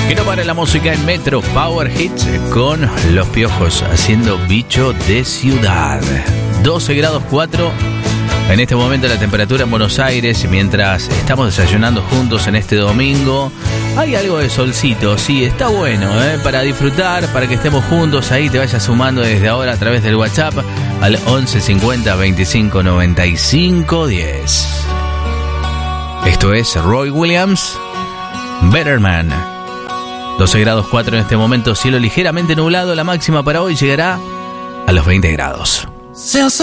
Que no pare la música en Metro Power Hits con Los Piojos haciendo Bicho de Ciudad. 12 grados 4 en este momento la temperatura en Buenos Aires. Mientras estamos desayunando juntos en este domingo, hay algo de solcito, sí, está bueno, para disfrutar, para que estemos juntos. Ahí te vayas sumando desde ahora a través del WhatsApp al 11 50 25 95 10. Esto es Roy Williams, Better Man. 12 grados 4 en este momento, cielo ligeramente nublado. La máxima para hoy llegará a los 20 grados.